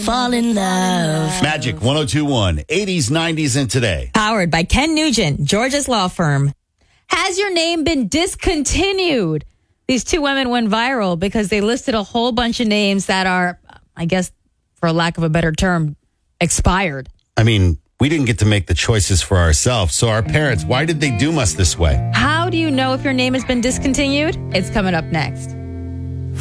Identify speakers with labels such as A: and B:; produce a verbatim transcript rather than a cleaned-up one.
A: fall in love.
B: Magic one oh two one, eighties, nineties, and today.
C: Powered by Ken Nugent, Georgia's law firm. Has your name been discontinued? These two women went viral because they listed a whole bunch of names that are, I guess, for lack of a better term, expired.
B: I mean, we didn't get to make the choices for ourselves. So our parents, why did they doom us this way?
C: How do you know if your name has been discontinued? It's coming up next.